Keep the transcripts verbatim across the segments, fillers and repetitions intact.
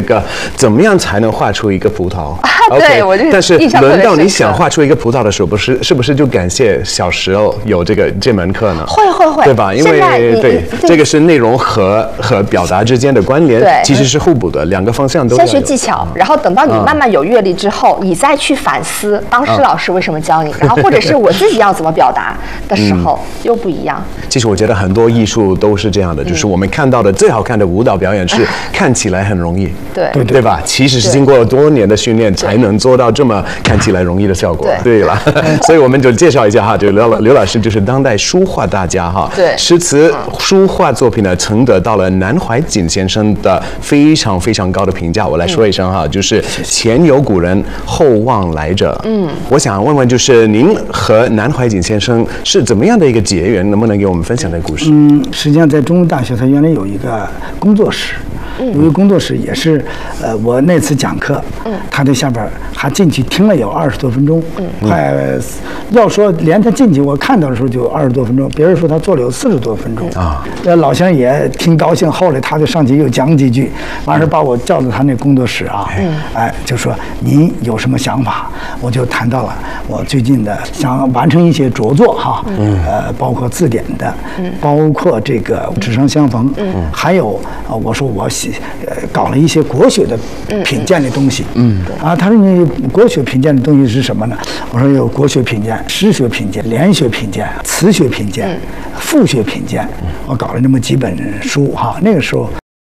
个怎么样才能画出一个葡萄。 对，我就但是轮到你想刻画出一个葡萄的时候，不是是不是就感谢小时候有这个这门课呢？ 会会会， 对吧？因为对这个是内容和和表达之间的关联， 对， 其实是互补的，两个方向都要有。 先学技巧，然后等到你慢慢有阅历之后，你再去反思当时老师为什么教你，然后或者是我自己要怎么表达的时候又不一样。 其实我觉得很多艺术都是这样的，就是我们看到的最好看的舞蹈表演是看起来很容易， 对对对吧？其实是经过多年的训练才能做到这么看起来容易的效果。对了，所以我们就介绍一下哈，就刘刘老师就是当代书画大家哈， 对， 诗词书画作品呢曾得到了南怀瑾先生的非常非常高的评价。我来说一声哈，就是前有古人，后望来者。嗯，我想问问，就是您和南怀瑾先生是怎么样的一个结缘？能不能给我们分享这个故事？ 嗯，实际上在中文大学，它原来有一个工作室。有一个工作室也是，呃，我那次讲课，他在下边还进去听了有二十多分钟，快要说连他进去我看到的时候就有二十多分钟，别人说他做了有四十多分钟啊。那老先生也挺高兴，后来他就上去又讲几句，完事把我叫到他那工作室啊，哎，就说您有什么想法？我就谈到了我最近的想完成一些着作哈，呃，包括字典的，包括这个纸上相逢，还有啊，我说我写。呃，搞了一些国学的品鉴的东西，嗯，啊，他说你国学品鉴的东西是什么呢？我说有国学品鉴、诗学品鉴、联学品鉴、词学品鉴、赋学品鉴，我搞了那么几本书哈。那个时候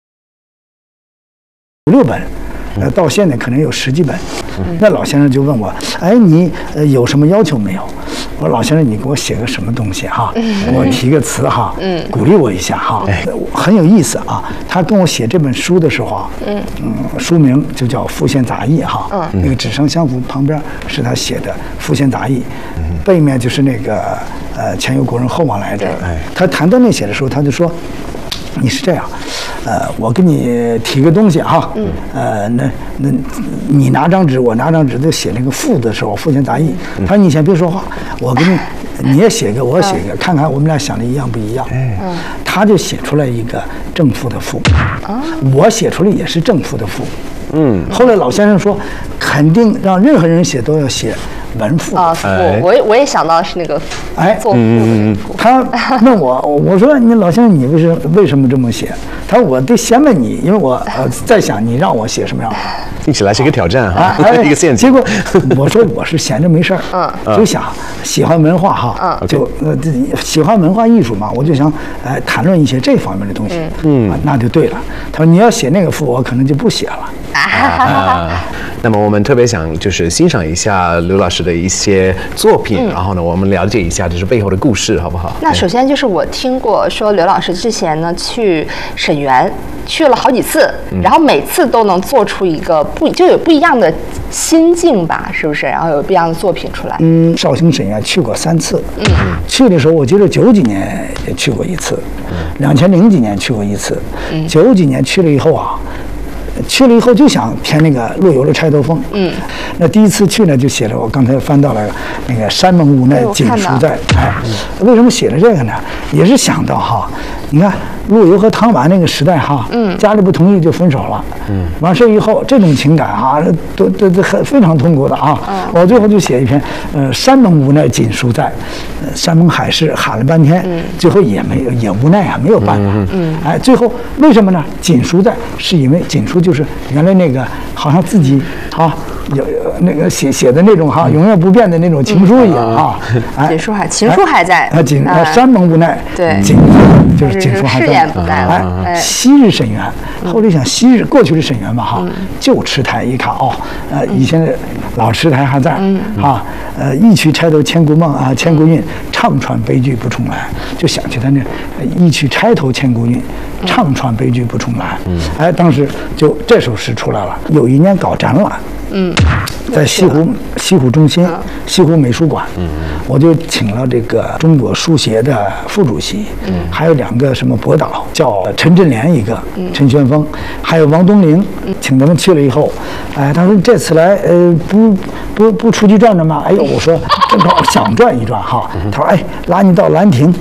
五六本。呃，到现在可能有十几本。那老先生就问我，哎，你呃有什么要求没有？我说老先生，你给我写个什么东西哈？我提个词哈，嗯，鼓励我一下哈，很有意思啊。他跟我写这本书的时候啊，嗯嗯，书名就叫《复现杂义》哈，嗯，那个纸上相符旁边是他写的《复现杂义》，背面就是那个呃前有古人后望来者。他谈到那些的时候，他就说。你是这样，呃，我给你提个东西哈，嗯，呃，那那你拿张纸，我拿张纸，就写那个赋的时候，复现杂义。他说你先别说话，我给你，你也写个，我写个，看看我们俩想的一样不一样。嗯，他就写出来一个正赋的赋，我写出来也是正赋的赋。嗯，后来老先生说，肯定让任何人写都要写文赋啊，赋，我也我也想到是那个哎做赋的。 他问我，我说你老先生，你为什为什么这么写？他说我得先问你，因为我呃在想你让我写什么样。 听起来是一个挑战哈，一个陷阱。 结果我说我是闲着没事儿，嗯，就想喜欢文化哈，就呃喜欢文化艺术嘛，我就想呃谈论一些这方面的东西，嗯，那就对了。他说你要写那个赋，我可能就不写了。 啊，那么我们特别想就是欣赏一下刘老师的一些作品，嗯、然后呢，我们了解一下就是背后的故事，好不好？ 那首先就是我听过说刘老师之前呢去沈园去了好几次，嗯、然后每次都能做出一个不就有不一样的心境吧，是不是？然后有不一样的作品出来。 嗯，绍兴沈园去过三次，嗯，去的时候我记得九几年也去过一次，两千零几年去过一次，嗯，九几年去了以后啊。去了以后就想填那个陆游的《钗头凤》。嗯，那第一次去呢，就写了我刚才翻到了那个“山盟无奈锦书在”。哎，为什么写了这个呢？也是想到哈，你看陆游和唐婉那个时代哈，嗯，家里不同意就分手了。嗯，完事以后这种情感啊，都都都很非常痛苦的啊。嗯，我最后就写一篇，呃，“山盟无奈锦书在”，呃，山盟海誓喊了半天，嗯，最后也没有也无奈啊，没有办法。嗯，哎，最后为什么呢？锦书在是因为锦书就。就是原来那个好像自己啊有那个写写的那种哈永远不变的那种情书一样啊， 锦书还情书还在啊，锦山盟无奈， 对， 锦就是锦书还在， 不在了。 哎，昔日沈园，后来想昔日过去的沈园嘛哈，旧池台一看哦，呃以前的老池台还在啊，呃一曲钗头千古梦啊，千古韵，唱穿悲剧不重来，就想起他那一曲钗头千古韵，唱穿悲剧不重来。哎，当时就这首诗出来了。有一年搞展览，嗯，在西湖西湖中心、西湖美术馆，嗯，我就请了这个中国书协的副主席，嗯，还有两个什么博导，叫陈振莲一个，陈玄峰，还有王东陵，请他们去了以后，哎，他说这次来，呃，不不不出去转转吗？哎呦，我说正好想转一转哈。他说，哎，拉你到兰亭。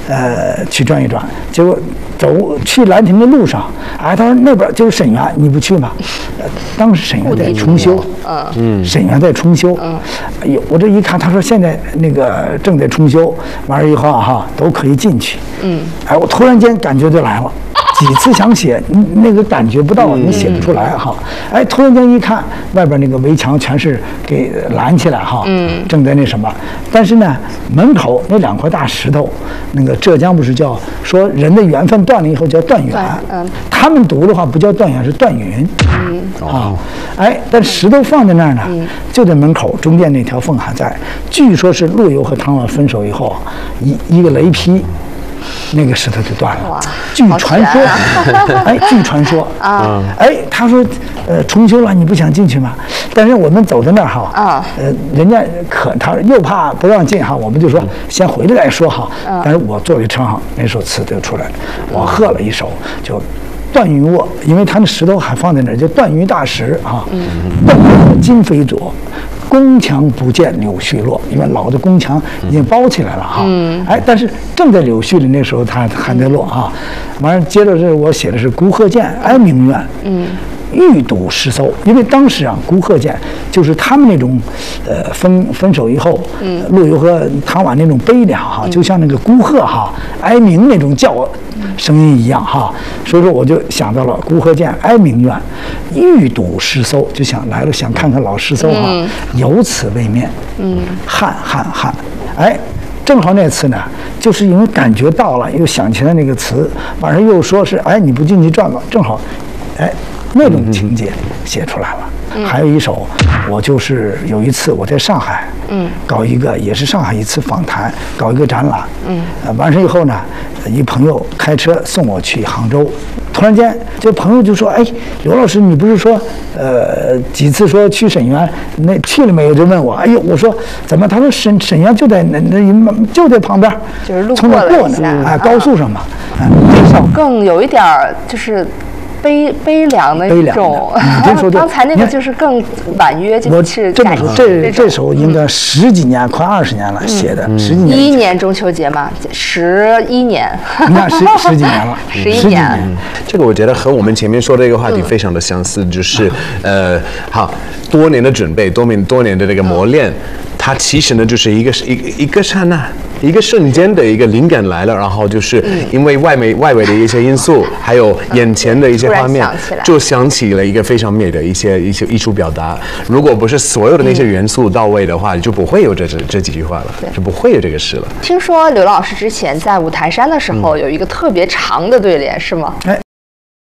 呃，去转一转。结果走去兰亭的路上，哎，他说那边就是沈园，你不去吗？呃、当时沈园在重修， 嗯嗯，沈园在重修，嗯，哎呦，我这一看，他说现在那个正在重修，完了以后哈都可以进去，嗯，哎，我突然间感觉就来了。几次想写，那个感觉不到，你写不出来哈。哎，突然间一看，外边那个围墙全是给拦起来哈，嗯，正在那什么。但是呢，门口那两块大石头，那个浙江不是叫说人的缘分断了以后叫断缘，嗯，他们读的话不叫断缘，是断云，嗯，啊，哎，但石头放在那儿呢，就在门口中间那条缝还在。据说是陆游和唐婉分手以后，一一个雷劈。那个石头就断了。据传说，啊、哎，据传说啊，哎，他说，呃，重修了，你不想进去吗？但是我们走到那儿哈，啊，呃，人家可他又怕不让进哈，我们就说先回来再说哈。嗯、但是我坐一车哈，那首词就出来了，我喝了一首就。断云卧，因为他那石头还放在那儿，叫断云大石啊。断云今非昨，宫墙不见柳絮落，因为老的宫墙已经包起来了哈。嗯。哎，但是正在柳絮里那时候，它还在落啊。完了，接着这我写的是孤鹤见，哀鸣怨。嗯。欲睹诗搜，因为当时啊，孤鹤见就是他们那种，呃，分分手以后，嗯，陆游和唐婉那种悲凉哈，就像那个孤鹤哈哀鸣那种叫声音一样哈，所以说我就想到了孤鹤见，哀鸣怨，欲睹诗搜，就想来了想看看老诗搜哈，嗯、有此为面，嗯，汉汉汉，哎。正好那次呢，就是因为感觉到了，又想起来那个词，晚上又说是哎你不进去转吧，正好，哎那种情节写出来了。嗯、还有一首，我就是有一次我在上海，嗯，搞一个也是上海一次访谈，搞一个展览，嗯，呃、完事以后呢，一朋友开车送我去杭州，突然间这朋友就说，哎，刘老师，你不是说，呃，几次说去沈园，那去了没有？就问我，哎呦，我说怎么？他说沈沈园就在那那就在旁边， 就是路过了一下， 哎，高速上嘛。 这首更有一点儿就是。悲悲凉的一种，然后刚才那个就是更婉约，就是这这这首应该十几年，快二十年了写的，十几年。 一一年中秋节嘛，十一年， 你看十十几年了， 十一年。 这个我觉得和我们前面说的这个话题非常的相似，就是呃，好多年的准备，多年多年的这个磨练。它其实呢，就是一个一个一个刹那，一个瞬间的一个灵感来了，然后就是因为外围外围的一些因素，还有眼前的一些画面，就想起了一个非常美的一些一些艺术表达。如果不是所有的那些元素到位的话，就不会有这这这几句话了，就不会有这个诗了。 听说刘老师之前在五台山的时候有一个特别长的对联，是吗？ 哎。